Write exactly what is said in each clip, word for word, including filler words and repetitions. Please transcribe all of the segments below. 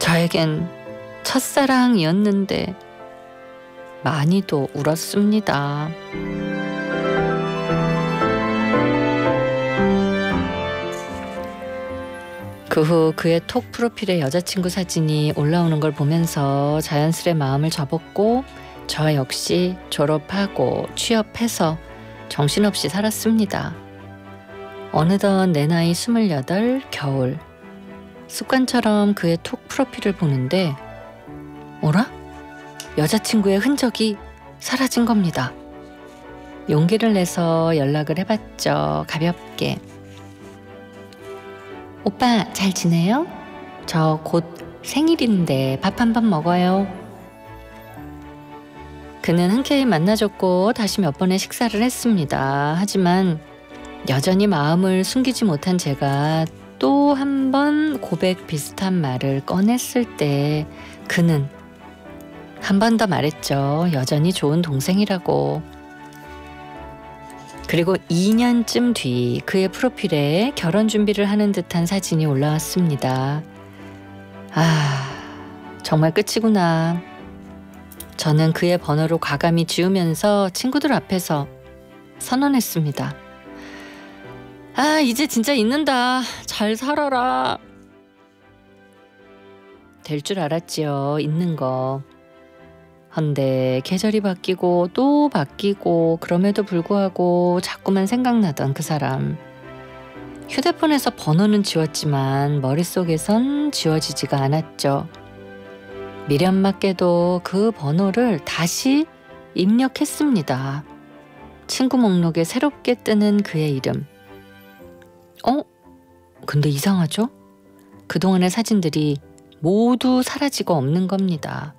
저에겐 첫사랑이었는데 많이도 울었습니다. 그 후 그의 톡 프로필에 여자친구 사진이 올라오는 걸 보면서 자연스레 마음을 접었고 저 역시 졸업하고 취업해서 정신없이 살았습니다. 어느덧 내 나이 스물여덟 겨울 습관처럼 그의 톡 프로필을 보는데 어라? 여자친구의 흔적이 사라진 겁니다. 용기를 내서 연락을 해봤죠. 가볍게. 오빠 잘 지내요? 저 곧 생일인데 밥 한 번 먹어요. 그는 흔쾌히 만나줬고 다시 몇 번의 식사를 했습니다. 하지만 여전히 마음을 숨기지 못한 제가 또 한 번 고백 비슷한 말을 꺼냈을 때 그는 한 번 더 말했죠. 여전히 좋은 동생이라고. 그리고 이 년쯤 뒤 그의 프로필에 결혼 준비를 하는 듯한 사진이 올라왔습니다. 아, 정말 끝이구나. 저는 그의 번호를 과감히 지우면서 친구들 앞에서 선언했습니다. 아, 이제 진짜 잊는다. 잘 살아라. 될 줄 알았지요. 잊는 거. 헌데 계절이 바뀌고 또 바뀌고 그럼에도 불구하고 자꾸만 생각나던 그 사람. 휴대폰에서 번호는 지웠지만 머릿속에선 지워지지가 않았죠. 미련맞게도 그 번호를 다시 입력했습니다. 친구 목록에 새롭게 뜨는 그의 이름. 어? 근데 이상하죠? 그동안의 사진들이 모두 사라지고 없는 겁니다.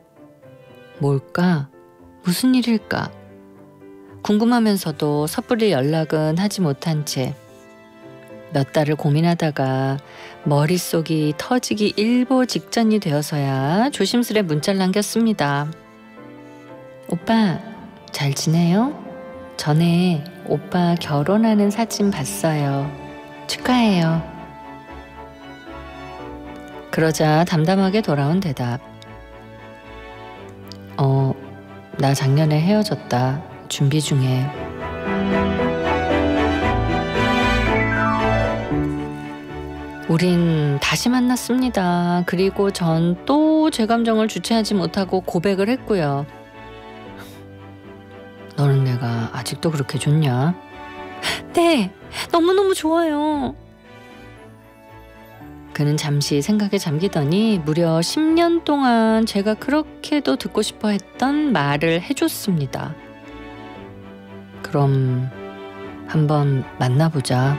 뭘까? 무슨 일일까? 궁금하면서도 섣불리 연락은 하지 못한 채 몇 달을 고민하다가 머릿속이 터지기 일보 직전이 되어서야 조심스레 문자를 남겼습니다. 오빠 잘 지내요? 전에 오빠 결혼하는 사진 봤어요. 축하해요. 그러자 담담하게 돌아온 대답. 어, 나 작년에 헤어졌다. 준비 중에. 우린 다시 만났습니다. 그리고 전 또 제 감정을 주체하지 못하고 고백을 했고요. 너는 내가 아직도 그렇게 좋냐? 네, 너무너무 좋아요. 그는 잠시 생각에 잠기더니 무려 십 년 동안 제가 그렇게도 듣고 싶어 했던 말을 해줬습니다. 그럼 한번 만나보자.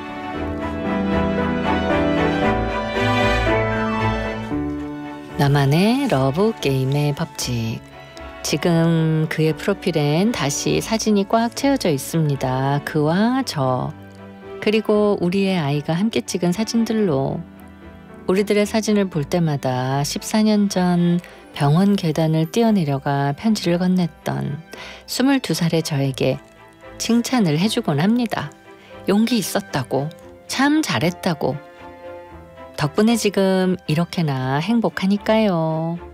나만의 러브 게임의 법칙. 지금 그의 프로필엔 다시 사진이 꽉 채워져 있습니다. 그와 저, 그리고 우리의 아이가 함께 찍은 사진들로. 우리들의 사진을 볼 때마다 십사 년 전 병원 계단을 뛰어내려가 편지를 건넸던 스물두 살의 저에게 칭찬을 해주곤 합니다. 용기 있었다고, 참 잘했다고. 덕분에 지금 이렇게나 행복하니까요.